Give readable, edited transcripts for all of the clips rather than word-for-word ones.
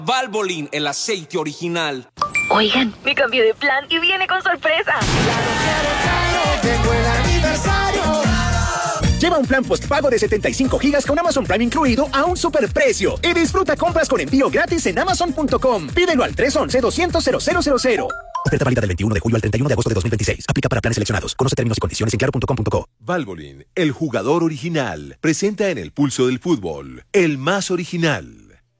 Valvoline, el aceite original. Oigan, me cambié de plan y viene con sorpresa. Llegó el aniversario. Lleva un plan postpago de 75 gigas con Amazon Prime incluido a un superprecio y disfruta compras con envío gratis en Amazon.com. Pídelo al 311-200-0000. Oferta válida del 21 de julio al 31 de agosto de 2026. Aplica para planes seleccionados. Conoce términos y condiciones en claro.com.co. Valvoline, el jugador original, presenta en el pulso del fútbol, el más original.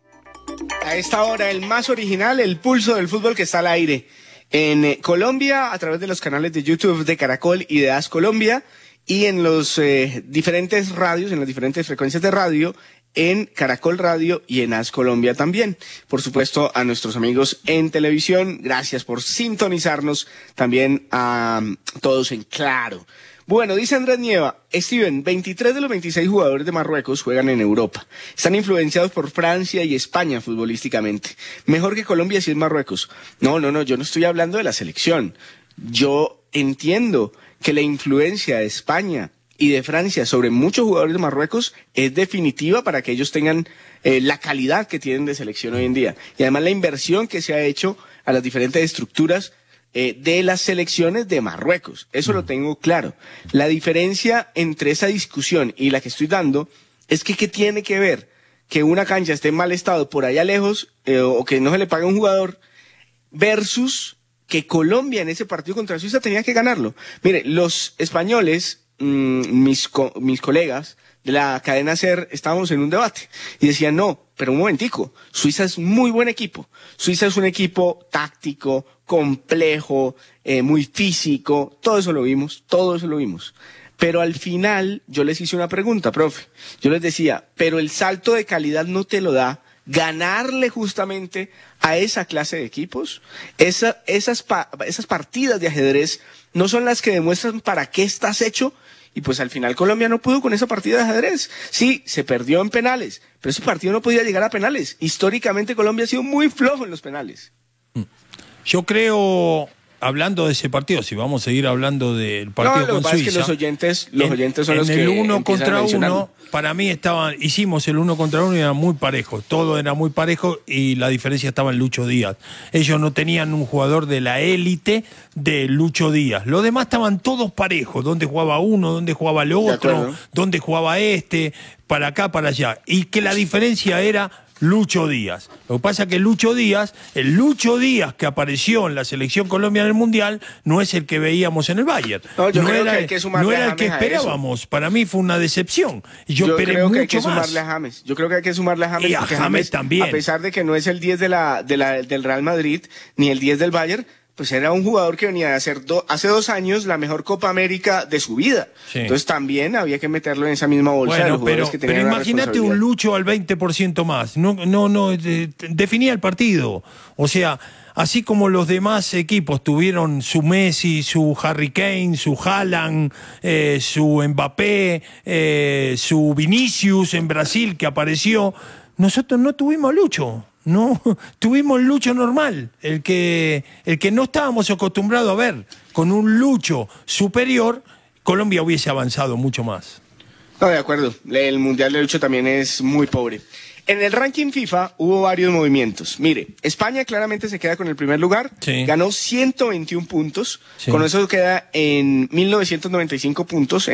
A esta hora, el más original, el pulso del fútbol que está al aire en Colombia a través de los canales de YouTube de Caracol y de AS Colombia y en los diferentes radios, en las diferentes frecuencias de radio, en Caracol Radio y en AS Colombia también. Por supuesto, a nuestros amigos en televisión, gracias por sintonizarnos, también a todos en Claro. Bueno, dice Andrés Nieva, Steven, 23 de los 26 jugadores de Marruecos juegan en Europa. Están influenciados por Francia y España futbolísticamente. Mejor que Colombia si es Marruecos. No, yo no estoy hablando de la selección. Yo entiendo que la influencia de España y de Francia sobre muchos jugadores de Marruecos es definitiva para que ellos tengan la calidad que tienen de selección hoy en día. Y además la inversión que se ha hecho a las diferentes estructuras de las selecciones de Marruecos. Eso lo tengo claro. La diferencia entre esa discusión y la que estoy dando es que ¿qué tiene que ver que una cancha esté en mal estado por allá lejos o que no se le pague a un jugador versus que Colombia en ese partido contra Suiza tenía que ganarlo? Mire, los españoles, mis colegas de la cadena SER, estábamos en un debate y decían, no, pero un momentico, Suiza es muy buen equipo. Suiza es un equipo táctico, complejo, muy físico, todo eso lo vimos. Pero al final yo les hice una pregunta, profe. Yo les decía, pero el salto de calidad no te lo da ganarle justamente a esa clase de equipos. Esas partidas de ajedrez no son las que demuestran para qué estás hecho. Y pues al final Colombia no pudo con esa partida de ajedrez. Sí, se perdió en penales, pero ese partido no podía llegar a penales. Históricamente Colombia ha sido muy flojo en los penales. Yo creo, hablando de ese partido, si vamos a seguir hablando del partido con Suiza, es que los oyentes son los que en el uno contra uno, para para mí hicimos el 1 contra 1 y era muy parejo, todo era muy parejo y la diferencia estaba en Lucho Díaz. Ellos no tenían un jugador de la élite de Lucho Díaz, los demás estaban todos parejos, donde jugaba uno, donde jugaba el otro, donde jugaba para acá, para allá, y que la diferencia era Lucho Díaz. Lo que pasa es que el Lucho Díaz que apareció en la selección colombiana en el Mundial, no es el que veíamos en el Bayern. Yo creo que hay que sumarle no era el que esperábamos. Para mí fue una decepción. Yo creo que hay que sumarle a James. Yo creo que hay que sumarle a James. Y a James también. A pesar de que no es el 10 del Real Madrid, ni el 10 del Bayern, pues era un jugador que venía de hacer hace 2 años la mejor Copa América de su vida. Sí. Entonces también había que meterlo en esa misma bolsa de los jugadores que tenían. Pero imagínate un Lucho al 20% más. No, definía el partido. O sea, así como los demás equipos tuvieron su Messi, su Harry Kane, su Haaland, su Mbappé, su Vinicius en Brasil que apareció, nosotros no tuvimos Lucho. No, tuvimos Lucho normal, el que no estábamos acostumbrados a ver. Con un Lucho superior, Colombia hubiese avanzado mucho más. No, de acuerdo. El Mundial de Lucho también es muy pobre. En el ranking FIFA hubo varios movimientos. Mire, España claramente se queda con el primer lugar. Sí. Ganó 121 puntos. Sí. Con eso queda en 1995 puntos.